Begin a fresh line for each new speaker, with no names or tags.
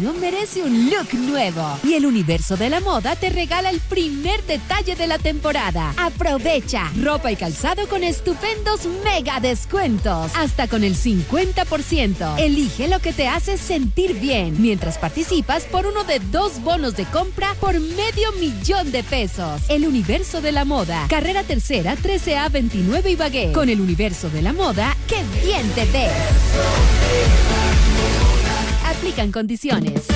año merece un look nuevo. Y el Universo de la Moda te regala el primer detalle de la temporada. Aprovecha ropa y calzado con estupendos mega descuentos. Hasta con el 50%. Elige lo que te hace sentir bien. Mientras participas por uno de 2 bonos de compra por $500,000 El Universo de la Moda. Carrera Tercera, 13A 29 Ibagué. Con el Universo de la Moda, ¡qué bien te ves! Aplican condiciones.